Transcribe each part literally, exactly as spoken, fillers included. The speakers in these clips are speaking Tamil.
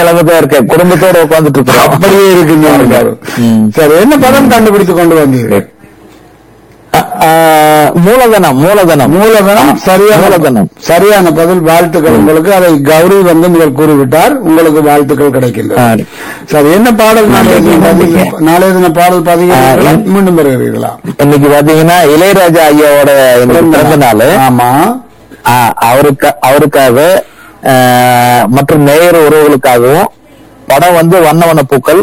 நிலைமைதான் இருக்க, குடும்பத்தோட உட்காந்துட்டு இருக்கோம். அப்படியே இருக்கு. சரி, என்ன பதம் கண்டுபிடித்து கொண்டு வந்தீர்கள்? மூலதனம். மூலதனம் மூலதனம் சரியான மூலதனம் சரியான பதில். வாழ்த்துக்கள் உங்களுக்கு. அதை கௌரி வந்து முதல் கூறிவிட்டார். உங்களுக்கு வாழ்த்துக்கள் கிடைக்கின்றன. சரி, என்ன பாடல் நாளைய தின பாடல் பாத்தீங்கன்னா மீண்டும் பெறுகிறீர்களா? இன்னைக்கு பாத்தீங்கன்னா இளையராஜா ஐயாவோட பிறந்த நாள். ஆமா, அவருக்கு அவருக்காக மற்றும் நேயர் உறவுகளுக்காகவும் படம் வந்து வண்ண வண்ண பூக்கள்.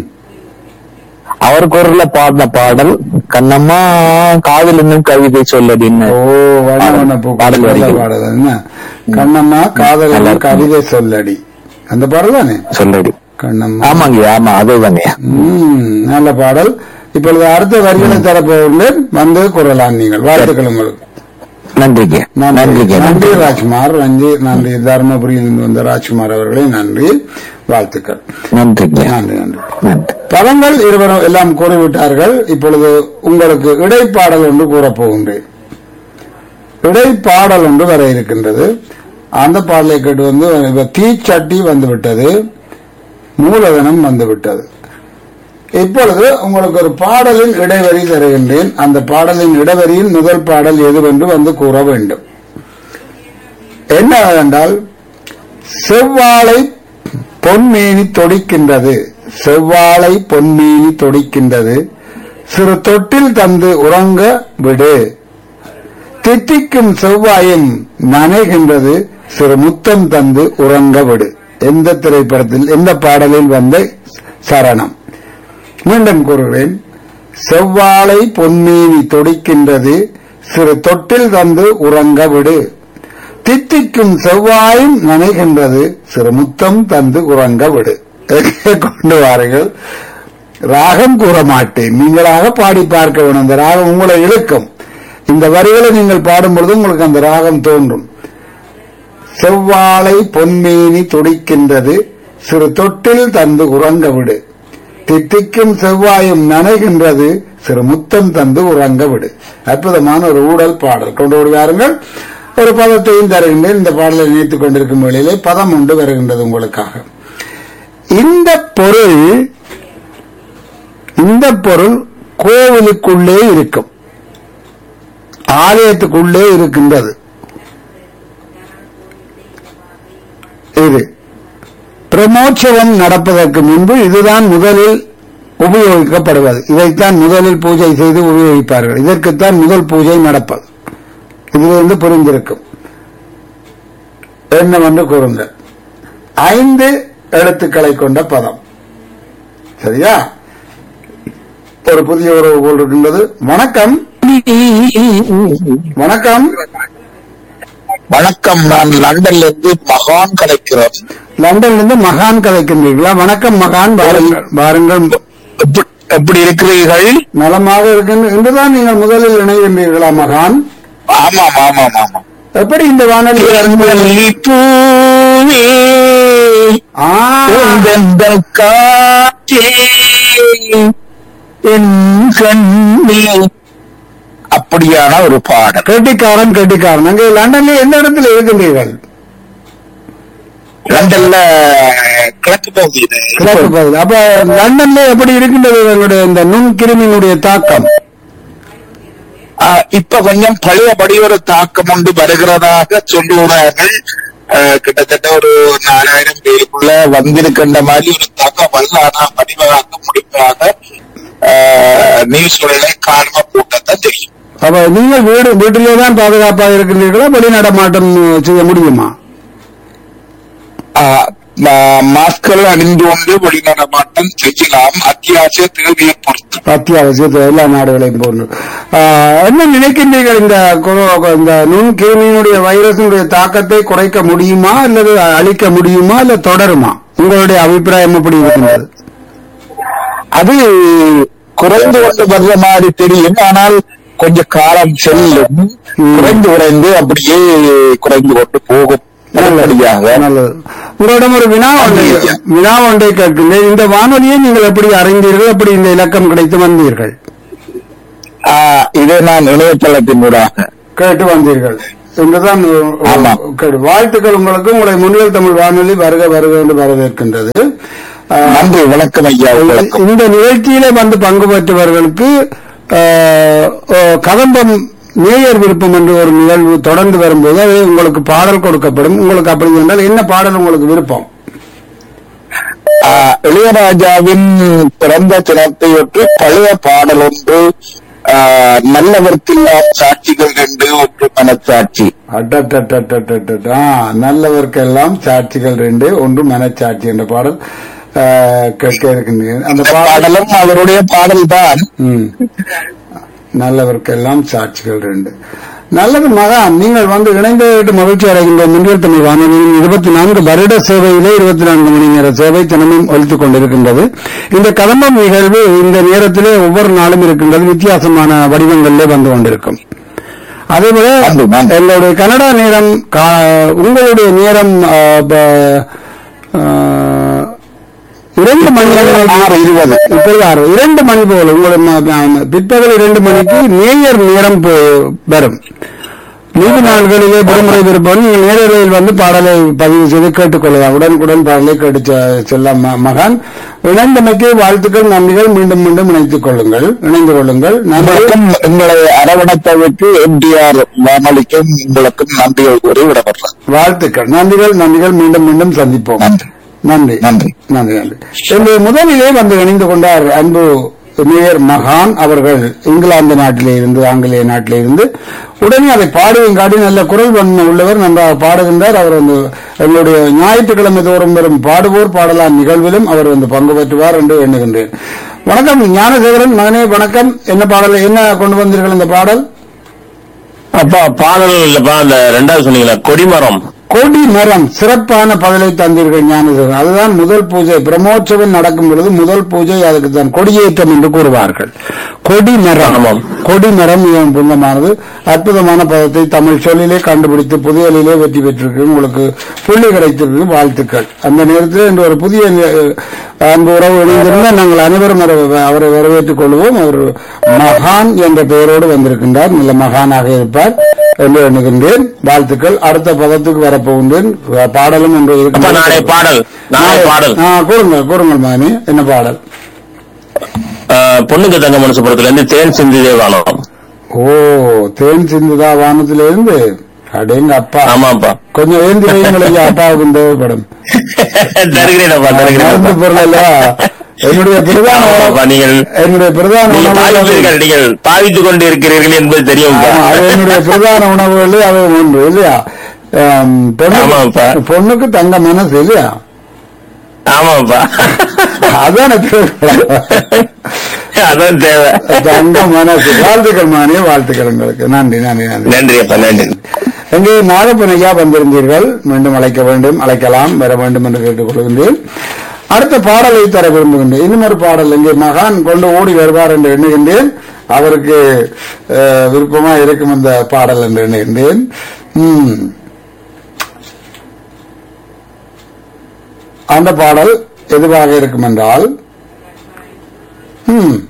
அவர் குரல்ல பாடின பாடல் கண்ணம்மா காதல் என்னும் கவிதை சொல்லடின்னு. ஓ, வண்ண வண்ண பூக்கள் பாடல் என்ன? கண்ணம்மா காதல் என்னும் கவிதை சொல்லடி, அந்த பாடல் தானே? சொல்லடி கண்ணம்மா. ஆமாங்க, ஆமா, அதுதாங்க. உம் நல்ல பாடல். இப்பொழுது அடுத்த வரிகளை தரப்போகிறேன், வந்து கூறலாம் நீங்கள். வாழ்த்துக்கள் உங்களுக்கு. நன்றிங்க. நன்றிங்க. நன்றி ராஜ்குமார். நன்றி. நன்றி தர்மபுரியில் வந்த ராஜ்குமார் அவர்களே நன்றி, வாழ்த்துக்கள். நன்றி நன்றி நன்றி. பதங்கள் இருவரும் எல்லாம் கூறிவிட்டார்கள். இப்பொழுது உங்களுக்கு இடைப்பாடல் ஒன்று கூறப்போகின்றேன். இடைப்பாடல் ஒன்று வர இருக்கின்றது. அந்த பாடலை கேட்டு வந்து தீச்சட்டி வந்துவிட்டது, மூலதனம் வந்துவிட்டது. இப்பொழுது உங்களுக்கு ஒரு பாடலின் இடைவெளி தருகின்றேன். அந்த பாடலின் இடைவெளியின் முதல் பாடல் எதுவென்று வந்து கூற வேண்டும். என்னவென்றால், செவ்வாழை பொன்மேனி தொடிக்கின்றது, செவ்வாழை பொன்மேனி தொடிக்கின்றது, சிறு தொட்டில் தந்து உறங்க விடு, தித்திக்கும் செவ்வாயும் நனைகின்றது, சிறு முத்தம் தந்து உறங்க விடு. எந்த திரைப்படத்தில், எந்த பாடலில் வந்த சரணம்? மீண்டும் கூறுகிறேன். செவ்வாழை பொன்மேனி தொடிக்கின்றது, சிறு தொட்டில் தந்து உறங்க விடு, தித்திக்கும் செவ்வாயும் நனைகின்றது, சிறு முத்தம் தந்து உறங்க விடு. கொண்டு வாருங்கள். ராகம் கூற மாட்டேன், நீங்களாக பாடி பார்க்க வேண்டும். அந்த ராகம் உங்களை இழுக்கும். இந்த வரிகளை நீங்கள் பாடும்பொழுது உங்களுக்கு அந்த ராகம் தோன்றும். செவ்வாழை பொன்மேனி தொடிக்கின்றது, சிறு தொட்டில் தந்து உறங்க விடு, தித்திக்கும் செவ்வாயும் நனைகின்றது, சிறு முத்தம் தந்து உறங்க விடு. அற்புதமான ஒரு ஊடல் பாடல். கொண்டு வருவார்கள். ஒரு பதத்தையும் தருகின்றேன். இந்த பாடலை நினைத்துக் கொண்டிருக்கும் வேளையிலே பதம் உண்டு வருகின்றது உங்களுக்காக. இந்த பொருள் இந்த பொருள் கோவிலுக்குள்ளே இருக்கும், ஆலயத்துக்குள்ளே இருக்கின்றது. இது பிரமோற்சவம் நடப்பதற்கு முன்பு இதுதான் முதலில் உபயோகிக்கப்படுவது. இதைத்தான் முதலில் பூஜை செய்து உபயோகிப்பார்கள். இதற்குத்தான் முதல் பூஜை நடப்பது. இதிலிருந்து புரிந்திருக்கும். என்னவென்று கூறுங்கள். ஐந்து எழுத்துக்களை கொண்ட பதம். சரியா? ஒரு புதிய உறவு போல் இருக்கின்றது. வணக்கம். வணக்கம். வணக்கம். நான் லண்டன்ல இருந்து மகான் கலைக்கிறேன். லண்டன்ல இருந்து மகான் கலைக்கின்றீர்களா? வணக்கம் மகான். பாருங்கள், எப்படி இருக்கிறீர்கள்? நலமாக இருக்கின்ற இன்றுதான் நீங்கள் முதலில் இணைகின்றீர்களா மகான்? ஆமாம் ஆமாம் ஆமாம். எப்படி இந்த வானொலி அப்படியான ஒரு பாடல். கெட்டிக்காரன் கெட்டிக்காரன். அங்கே லண்டன்ல எந்த இடத்துல இருக்கின்றீர்கள்? லண்டன்ல கிழக்கு பகுதியில். கிழக்கு பகுதி. அப்ப லண்டன்ல எப்படி இருக்கின்றது உங்களுடைய இந்த நுண்கிருமியினுடைய தாக்கம்? இப்ப கொஞ்சம் பழையபடி ஒரு தாக்கம் உண்டு வருகிறதாக சொல்லுகிறார்கள். கிட்டத்தட்ட ஒரு நாலாயிரம் பேருக்குள்ள வந்திருக்கின்ற மாதிரி ஒரு தாக்கம் வரல. ஆனா பதிவாக முடிப்பாக நியூஸ்களை காரணமா போட்டதான் தெரியும். அப்ப நீங்கள் வீடு வீட்டிலே தான் பாதுகாப்பாக இருக்கின்றீர்களா? வெளிநடமாட்டம் செய்ய முடியுமா? மாஸ்கள் அணிந்து கொண்டு வெளிநடமாட்டம் செய்யலாம், அத்தியாவசிய தேவையை பொறுத்து. அத்தியாவசிய எல்லா நாடுகளையும் போன்று. என்ன நினைக்கின்றீர்கள்? இந்த இந்த நுண்கிருமியினுடைய வைரஸினுடைய தாக்கத்தை குறைக்க முடியுமா அல்லது அழிக்க முடியுமா இல்ல தொடருமா? உங்களுடைய அபிப்பிராயம் எப்படி இருக்கின்றது? அது குறைந்து கொண்டு வர்ற மாதிரி தெரியும். ஆனால் கொஞ்சம் காலம் செல்லும், குறைந்து குறைந்து அப்படியே குறைந்து கொண்டு போகும். நல்லது. உங்களிடம் ஒரு வினா ஒன்றை வினா ஒன்றை கேட்கின்றேன். இந்த வானொலியை நீங்கள் எப்படி அறிந்தீர்கள்? எப்படி இந்த இலக்கம் கிடைத்து வந்தீர்கள்? இதை நான் இணையதளத்தினூடாக கேட்டு வந்தீர்கள். இங்குதான் ஆமா. வாழ்த்துக்கள் உங்களுக்கு. உங்களை முன்னில் தமிழ் வானொலி வருக வருக என்று வரவேற்கின்றது. நன்றி, வணக்கம் ஐயா. இந்த நிகழ்ச்சியிலே வந்து பங்கு பெற்றவர்களுக்கு கதம்பம் நேயர் விருப்பம் என்று ஒரு நிகழ்வு தொடர்ந்து வரும்போது அது உங்களுக்கு பாடல் கொடுக்கப்படும். உங்களுக்கு அப்படி என்றால் என்ன பாடல் உங்களுக்கு விருப்பம்? இளையராஜாவின் பிறந்த தினத்தையொட்டி பழைய பாடல் ஒன்று, நல்லவர்க்கெல்லாம் சாட்சிகள் ரெண்டு, ஒன்று மனச்சாட்சி. அட்டா நல்லவர்க்கெல்லாம் சாட்சிகள் ரெண்டு, ஒன்று மனச்சாட்சி என்ற பாடல் கேட்க இருக்கின்றேன். அந்த பாடலும் அவருடைய பாடல் தான். நல்லவர்க்கெல்லாம் சாட்சிகள் ரெண்டு. நல்லது மகான், நீங்கள் வந்து இணைந்து மகிழ்ச்சி அடைகின்ற முன்னில் தமிழ் வானொலியின் இருபத்தி நான்கு வருட சேவையிலே இருபத்தி நான்கு மணி நேர சேவை தினமும் ஒலித்துக் கொண்டிருக்கின்றது. இந்த கதம்பம் நிகழ்வு இந்த நேரத்திலே ஒவ்வொரு நாளும் இருக்கின்றது, வித்தியாசமான வடிவங்களிலே வந்து கொண்டிருக்கும். அதேபோல எங்களுடைய கனடா நேரம், உங்களுடைய நேரம் இரண்டு மணி ஆறு இருபது ஆறு இரண்டு மணி போல உங்களுக்கு பிற்பகல் இரண்டு மணிக்கு நேயர் நேரம் வரும். நீதி நாள்களிலே விடுமுறை விருப்பம் நீங்கள் நேரலையில் வந்து பாடலை பதிவு செய்து கேட்டுக்கொள்ளலாம். உடனுக்குடன் பாடலை கேட்டு செல்ல மகான். இணைந்தமைக்கு வாழ்த்துக்கள், நன்றிகள். மீண்டும் மீண்டும் இணைத்துக் கொள்ளுங்கள், இணைந்து கொள்ளுங்கள். நம்மளுக்கும் எங்களை அரவணைப்பதற்கு எம்டிஆர் வானொலிக்கும் உங்களுக்கும் நன்றிகள் கூறி விடப்படுறேன். வாழ்த்துக்கள், நன்றிகள், நன்றிகள். மீண்டும் மீண்டும் சந்திப்போம். நன்றி நன்றி நன்றி நன்றி நன்றி. என்னுடைய முதலிலே வந்து இணைந்து கொண்டார் அன்பு மேயர் மகான் அவர்கள். இங்கிலாந்து நாட்டிலே இருந்து, ஆங்கிலேய நாட்டிலே இருந்து உடனே அதை பாடுவையும் காட்டி நல்ல குரல் வன்மை உள்ளவர், நன்றாக பாடுகின்றார். அவர் வந்து எங்களுடைய ஞாயிற்றுக்கிழமை தோறும் வரும் பாடுவோர் பாடலாம் நிகழ்விலும் அவர் வந்து பங்கு பெற்றுவார் என்று எண்ணுகின்றேன். வணக்கம் ஞானசேகரன் மகனே, வணக்கம். என்ன பாடல், என்ன கொண்டு வந்தீர்கள் இந்த பாடல்? அப்பா பாடல் இல்லப்பா, அந்த ரெண்டாவது சொன்னீங்களா, கொடிமரம். கொடிமரம், சிறப்பான பதிலை தந்தீர்கள் ஞானசேகரன். அதுதான் முதல் பூஜை. பிரம்மோற்சவம் நடக்கும் பொழுது முதல் பூஜை அதுக்கு தான் கொடியேற்றம் என்று கூறுவார்கள். கொடிமரம், கொடிமரம் மிகவும் புனிதமானது. அற்புதமான பதத்தை தமிழ் சொல்லிலே கண்டுபிடித்து புதியலிலே வெற்றி பெற்றிருக்கு. உங்களுக்கு புள்ளி கிடைத்திருக்கு, வாழ்த்துக்கள். அந்த நேரத்தில் இன்று ஒரு புதிய அன்பு உறவு இணைந்திருந்தால் நாங்கள் அனைவரும் அவரை வரவேற்றுக் கொள்வோம். அவர் மகான் என்ற பெயரோடு வந்திருக்கின்றார். நல்ல மகானாக இருப்பார் என்று எண்ணுகின்றேன். வாழ்த்துக்கள். அடுத்த பதத்துக்கு வரப்போகின்றேன். பாடலும் ஒன்று நாளை பாடல் பாடல் கூறுங்கள் கூறுங்கள் மகனே, என்ன பாடல்? பொண்ணுக்கு தங்க மனசுபுரத்துல இருந்து தேன் சிந்துதே வானம். ஓ, தேன் சிந்துதா வானத்தில இருந்து. அடேங்க அப்பா. ஆமாப்பா, கொஞ்சம் ஏந்தி வைங்களா, அப்பாவுக்கு தேவைப்படும். மருந்து பொருள் அல்ல. என்னுடைய பிரதான என்னுடைய பிரதான நீங்கள் பாவித்துக் கொண்டு இருக்கிறீர்கள் என்பது தெரியும். என்னுடைய பிரதான உணவுகள் அது ஒன்று இல்லையா? பொண்ணுக்கு தங்க மனசு இல்லையா? ஆமாப்பா, அதான் அதான் தேவை. தங்க மனசு. வாழ்த்துக்கள் மானிய, வாழ்த்துக்கள் உங்களுக்கு. நன்றி நன்றி நன்றி நன்றி அப்பா, நன்றி. எங்கே நாகப்பனையா வந்திருந்தீர்கள், மீண்டும் அழைக்க வேண்டும், அழைக்கலாம், வர வேண்டும் என்று கேட்டுக் கொள்கின்றேன். அடுத்த பாடலை தர விரும்புகின்றேன். இன்னும் ஒரு பாடல் இங்கே மகான் கொண்டு ஓடி வருவார் என்று எண்ணுகின்றேன். அவருக்கு விருப்பமா இருக்கும் அந்த பாடல் என்று எண்ணுகின்றேன். உம் அந்த பாடல் எதுவாக இருக்கும் என்றால், உம்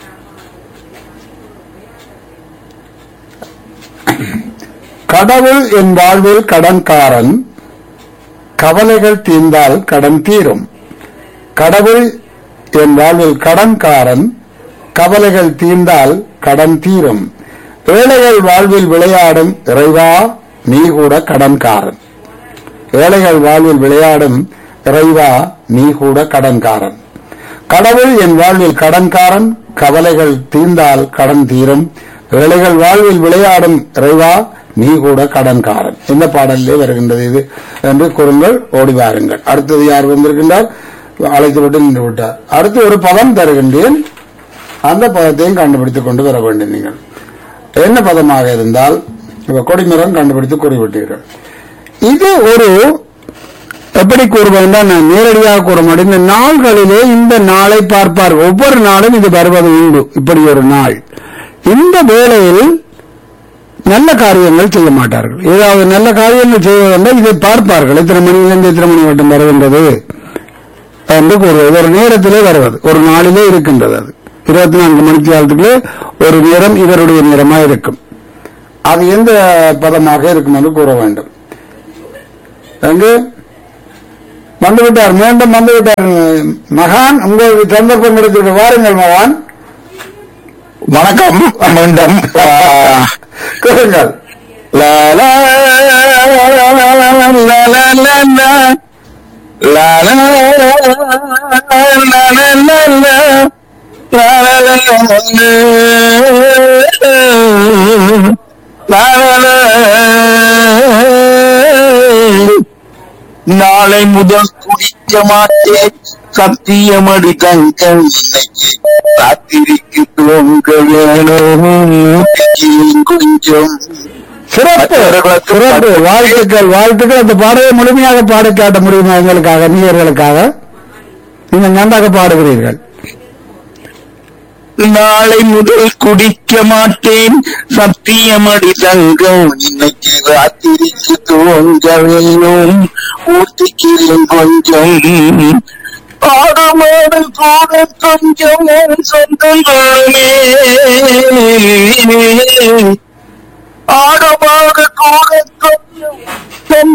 கடவுள் என் வாழ்வில் கடன்காரன், கவலைகள் தீர்ந்தால் கடன் தீரும். கடவுள் என் வாழ்வில் கடன்காரன், கவலைகள் தீர்ந்தால் கடன் தீரும். ஏழைகள் வாழ்வில் விளையாடும் இறைவா நீ கூட கடன்காரன். ஏழைகள் வாழ்வில் விளையாடும் இறைவா நீ கூட கடன்காரன். கடவுள் என் வாழ்வில் கடன்காரன், கவலைகள் தீர்ந்தால் கடன் தீரும். ஏழைகள் வாழ்வில் விளையாடும் இறைவா நீ கூட கடன்காரன். இந்த பாடலிலே வருகின்றது இது என்று கூறுங்கள், ஓடி வாருங்கள். அடுத்தது யார் வந்திருக்கின்றார்? அழைத்து விட்டு நின்று விட்டார். அடுத்து ஒரு பதம் தருகின்றேன், அந்த பதத்தையும் கண்டுபிடித்துக் கொண்டு வர வேண்டும். நீங்கள் என்ன பதமாக இருந்தால் கொடிமரம் கண்டுபிடித்து கூறிவிட்டீர்கள். இது ஒரு எப்படி கூறுவதென்றால் நான் நேரடியாக கூற மாட்டேன். இந்த நாள்களிலே இந்த நாளை பார்ப்பார். ஒவ்வொரு நாளும் இது வருவது உண்டு. இப்படி ஒரு நாள், இந்த வேளையில் நல்ல காரியங்கள் செய்ய மாட்டார்கள். ஏதாவது நல்ல காரியங்கள் செய்வதென்றால் இதை பார்ப்பார்கள். எத்தனை மணியிலிருந்து எத்தனை மணி மட்டும் வருகின்றது என்று கூறுவது. ஒரு நேரத்திலே வருவது, ஒரு நாளிலே இருக்கின்றது. அது இருபத்தி நான்கு மணிக்கு காலத்துக்குள்ளே ஒரு நேரம் இவருடைய நேரமாக இருக்கும். அது எந்த பதமாக இருக்கும் என்று கூற வேண்டும். எங்கு வந்துவிட்டார், மீண்டும் வந்துவிட்டார் மகான். உங்களுக்கு சந்தர்ப்பம் கிடைத்திருக்க, வாருங்கள் மகான். வணக்கம். மீண்டும் கூறுங்கள். லா லா லா லா லா லா நாளை முதல் குடிக்க மாட்டேன் சத்தியமடி தங்கம், இன்னைக்கு ராத்திரிக்கு தூங்க வேணும் கொஞ்சம். சிறப்பு சிறப்பு, வாழ்த்துக்கள் வாழ்த்துக்கள். அந்த பாடலை முழுமையாக பாட காட்ட முடியுமா எங்களுக்காக, நீர்களுக்காக? நீங்கள் நன்றாக பாடுகிறீர்கள். நாளை முதல் குடிக்க மாட்டேன் சத்தியமடி தங்கம், இன்னைக்கு ராத்திரிக்கு தூங்க வேணும் ஊத்திக்கிறேன் கொஞ்சம். ஆடுமாடு கூட கொஞ்சம் சொந்தங்களுமே, ஆடுமாடு கூட கொஞ்சம்